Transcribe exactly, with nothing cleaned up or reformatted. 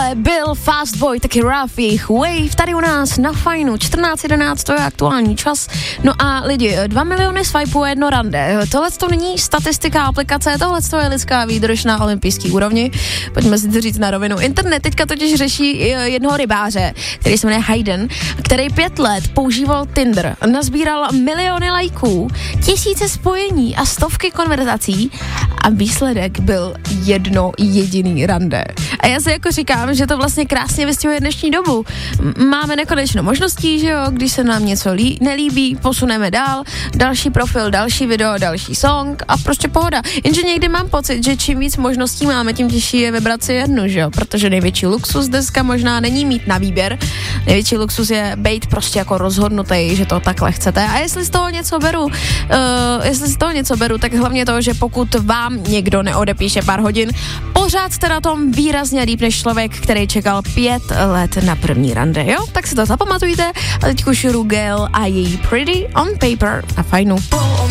Tohle byl Fast Boy, taky Rough, jejich Wave, tady u nás na Fajnu, čtrnáct jedenáct, to je aktuální čas. No a lidi, dva miliony swipeů a jedno rande. Tohle to není statistika aplikace, tohle to je lidská výdrž na olympijský úrovni. Pojďme si to říct na rovinu. Internet teďka totiž řeší jednoho rybáře, který se jmenuje Hayden, který pět let používal Tinder, nazbíral miliony lajků, tisíce spojení a stovky konverzací a výsledek byl jedno jediný rande. A já si jako říkám, že to vlastně krásně vystihuje dnešní dobu. Máme nekonečno možností, že jo, když se nám něco lí, nelíbí, posuneme dál, další profil, další video, další song a prostě pohoda. Jenže někdy mám pocit, že čím víc možností máme, tím těžší je vybrat si jednu, že jo, protože největší luxus dneska možná není mít na výběr, největší luxus je být prostě jako rozhodnutý, že to takhle chcete. A jestli z toho něco beru, uh, jestli z toho něco beru, tak hlavně to, že pokud vám někdo neodepíše pár hodin, pořád jste na tom výrazně líp než člověk, který čekal pět let na první rande, jo? Tak si to zapamatujte a teď už Rugel a její Pretty on Paper na Fajnu.